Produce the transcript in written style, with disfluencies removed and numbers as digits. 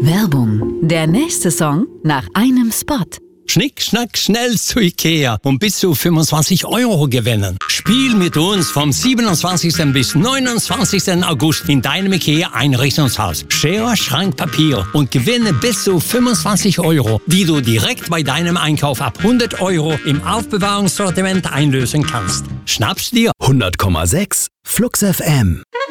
Werbung. Der nächste Song nach einem Spot. Schnick, schnack, schnell zu Ikea und bis zu 25 € gewinnen. Spiel mit uns vom 27. bis 29. August in deinem Ikea-Einrichtungshaus. Schere, Schrank, Papier und gewinne bis zu 25 €, die du direkt bei deinem Einkauf ab 100 € im Aufbewahrungssortiment einlösen kannst. Schnapp's dir! 100,6 Flux FM.